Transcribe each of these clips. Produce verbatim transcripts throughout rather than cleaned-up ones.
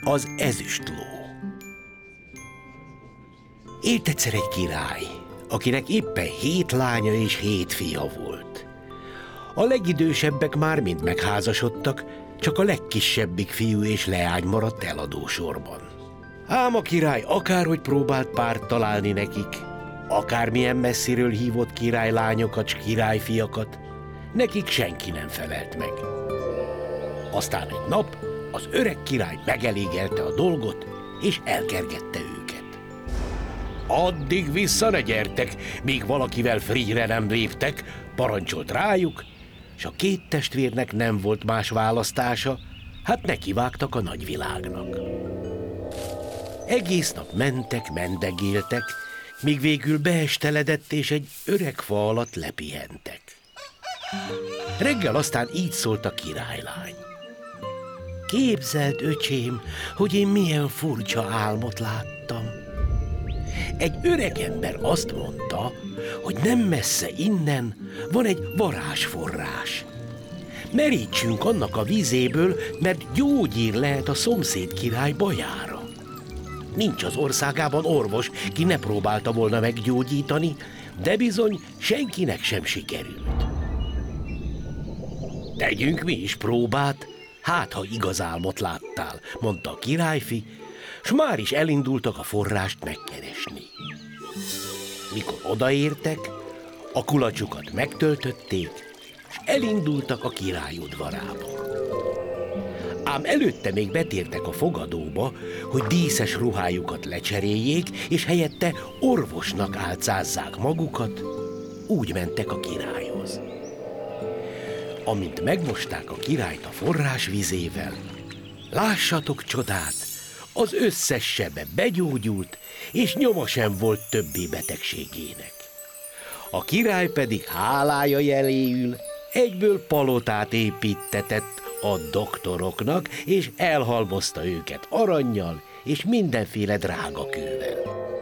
Az ezüstló. Élt egyszer egy király, akinek éppen hét lánya és hét fia volt. A legidősebbek már mind megházasodtak, csak a legkisebbik fiú és leány maradt eladósorban. Ám a király akárhogy próbált párt találni nekik, akármilyen messziről hívott királylányokat s királyfiakat, nekik senki nem felelt meg. Aztán egy nap az öreg király megelégelte a dolgot, és elkergette őket. Addig vissza ne gyertek, míg valakivel frigyre nem léptek, parancsolt rájuk, s a két testvérnek nem volt más választása, hát nekivágtak a nagyvilágnak. Egész nap mentek, mendegéltek, míg végül beesteledett, és egy öreg fa alatt lepihentek. Reggel aztán így szólt a királylány. Képzeld, öcsém, hogy én milyen furcsa álmot láttam. Egy öreg ember azt mondta, hogy nem messze innen van egy varázsforrás. Merítsünk annak a vízéből, mert gyógyír lehet a szomszéd király bajára. Nincs az országában orvos, ki ne próbálta volna meggyógyítani, de bizony senkinek sem sikerült. Tegyünk mi is próbát, hát ha igaz álmot láttál, mondta a királyfi, s már is elindultak a forrást megkeresni. Mikor odaértek, a kulacsukat megtöltötték, s elindultak a király udvarába. Ám előtte még betértek a fogadóba, hogy díszes ruhájukat lecseréljék, és helyette orvosnak álcázzák magukat, úgy mentek a királyhoz. Amint megmosták a királyt a forrás vizével, lássatok csodát, az összes sebe begyógyult, és nyoma sem volt többi betegségének. A király pedig hálája jeléül egyből palotát építtetett a doktoroknak, és elhalmozta őket arannyal és mindenféle drágakővel.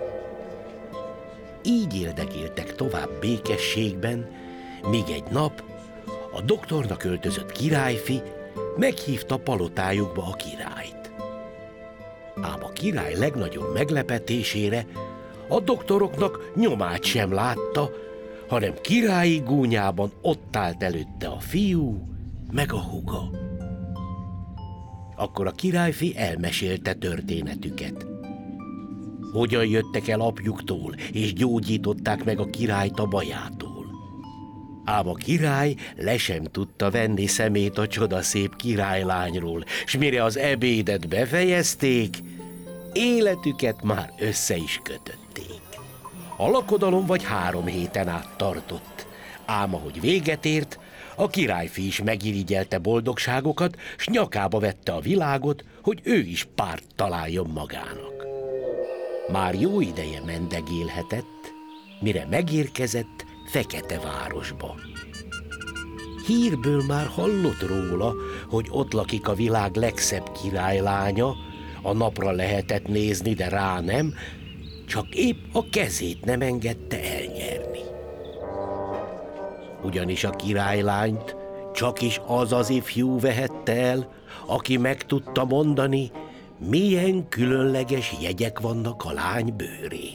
Így éldekéltek tovább békességben, míg egy nap a doktornak öltözött királyfi meghívta palotájukba a királyt. Ám a király legnagyobb meglepetésére a doktoroknak nyomát sem látta, hanem királyi gúnyában ott állt előtte a fiú meg a húga. Akkor a királyfi elmesélte történetüket. Hogyan jöttek el apjuktól, és gyógyították meg a királyt a bajától. Ám a király le sem tudta venni szemét a csodaszép királylányról, s mire az ebédet befejezték, életüket már össze is kötötték. A lakodalom vagy három héten át tartott, ám ahogy véget ért, a királyfi is megirigyelte boldogságokat, s nyakába vette a világot, hogy ő is párt találjon magának. Már jó ideje mendegélhetett, mire megérkezett Feketevárosba. Hírből már hallott róla, hogy ott lakik a világ legszebb királylánya, a napra lehetett nézni, de rá nem, csak épp a kezét nem engedte elnyerni. Ugyanis a királylányt csak is az az ifjú vehette el, aki meg tudta mondani, milyen különleges jegyek vannak a lány bőrén.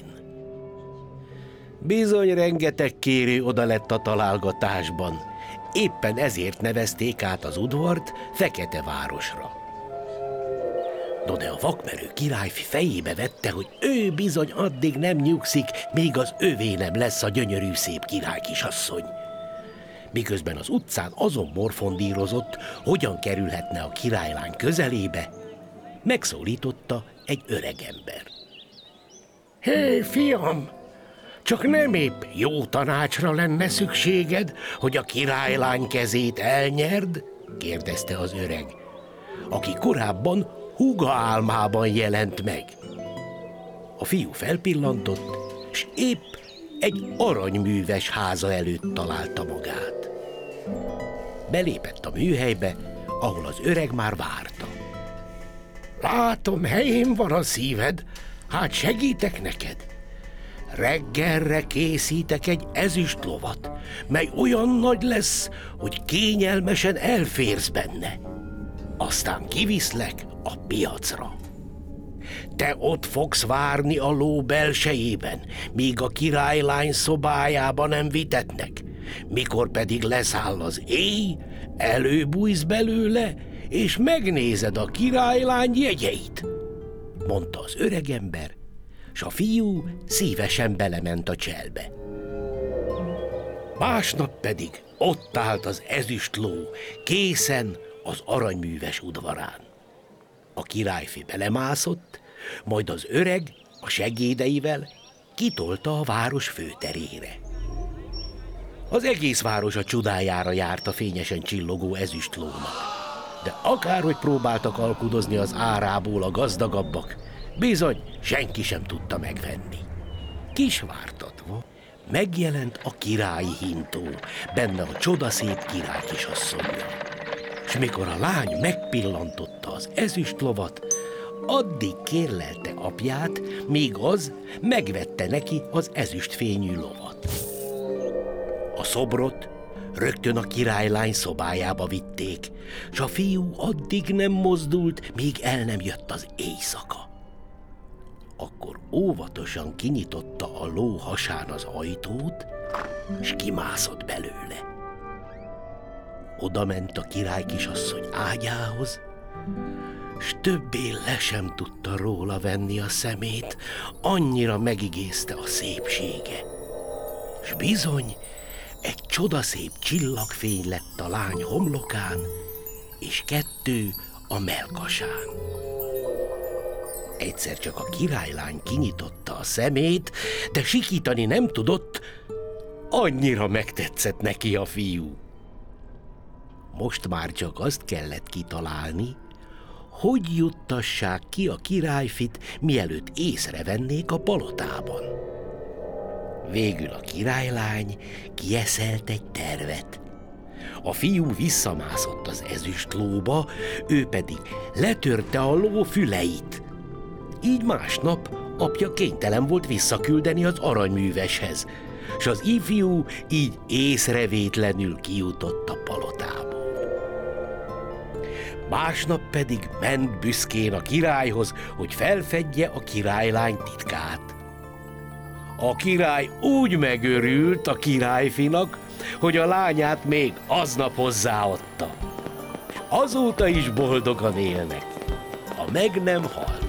Bizony rengeteg kérő oda lett a találgatásban, éppen ezért nevezték át az udvart Feketevárosra. No de a vakmerő királyfi fejébe vette, hogy ő bizony addig nem nyugszik, míg az övé nem lesz a gyönyörű szép királykisasszony. Miközben az utcán azon morfondírozott, hogyan kerülhetne a királylány közelébe, megszólította egy öregember. Hé, fiam! Csak nem épp jó tanácsra lenne szükséged, hogy a királylány kezét elnyerd? Kérdezte az öreg, aki korábban húga álmában jelent meg. A fiú felpillantott, s épp egy aranyműves háza előtt találta magát. Belépett a műhelybe, ahol az öreg már várta. Látom, helyén van a szíved, hát segítek neked. Reggelre készítek egy ezüst lovat, mely olyan nagy lesz, hogy kényelmesen elférsz benne. Aztán kiviszlek a piacra. te ott fogsz várni a ló belsejében, míg a királylány szobájába nem vitetnek. Mikor pedig leszáll az éj, előbújsz belőle, és megnézed a királylány jegyeit, mondta az öregember, s a fiú szívesen belement a cselbe. Másnap pedig ott állt az ezüst ló, készen az aranyműves udvarán. A királyfi belemászott, majd az öreg a segédeivel kitolta a város főterére. Az egész város a csodájára járt a fényesen csillogó ezüst lónak, de akárhogy próbáltak alkudozni az árából a gazdagabbak, bizony senki sem tudta megvenni. Kisvártatva megjelent a királyi hintó, benne a csodaszép király kisasszonya. S mikor a lány megpillantotta az ezüst lovat, addig kérlelte apját, míg az megvette neki az ezüstfényű lovat. A szobrot rögtön a királylány szobájába vitték, s a fiú addig nem mozdult, míg el nem jött az éjszaka. Akkor óvatosan kinyitotta a ló hasán az ajtót, s kimászott belőle. Oda ment a király kisasszony ágyához, s többé le sem tudta róla venni a szemét, annyira megigézte a szépsége. S bizony, egy csodaszép csillagfény lett a lány homlokán, és kettő a mellkasán. Egyszer csak a királylány kinyitotta a szemét, de sikítani nem tudott, annyira megtetszett neki a fiú. Most már csak azt kellett kitalálni, hogy juttassák ki a királyfit, mielőtt észrevennék a palotában. Végül a királylány kieszelt egy tervet. A fiú visszamászott az ezüst lóba, ő pedig letörte a ló füleit. Így másnap apja kénytelen volt visszaküldeni az aranyműveshez, s az ifjú így észrevétlenül kijutott a palotából. Másnap pedig ment büszkén a királyhoz, hogy felfedje a királylány titkát. A király úgy megörült a királyfinak, hogy a lányát még aznap hozzáadta. Azóta is boldogan élnek, ha meg nem halt.